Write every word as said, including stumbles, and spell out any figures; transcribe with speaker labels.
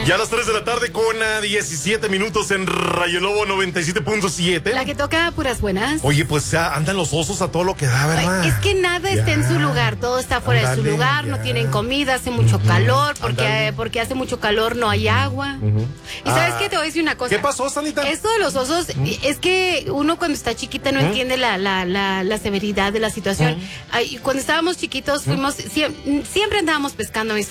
Speaker 1: Ya a las tres de la tarde con uh, diecisiete minutos en Rayo Lobo noventa y siete punto siete.
Speaker 2: La que toca puras buenas.
Speaker 1: Oye, pues ya andan los osos a todo lo que da, ¿verdad?
Speaker 2: Ay, es que nada
Speaker 1: ya.
Speaker 2: está en su lugar, todo está fuera
Speaker 1: Andale,
Speaker 2: de su lugar,
Speaker 1: ya.
Speaker 2: no tienen comida, hace mucho uh-huh. calor, porque,
Speaker 1: Andale.
Speaker 2: porque hace mucho calor no hay agua. Uh-huh. Y sabes ah, qué, te voy a decir una cosa.
Speaker 1: ¿Qué pasó, Sanita?
Speaker 2: Esto de los osos, uh-huh. es que uno cuando está chiquita no uh-huh. entiende la, la, la, la severidad de la situación. Uh-huh. Ay, cuando estábamos chiquitos fuimos, uh-huh. siempre, siempre andábamos pescando, mis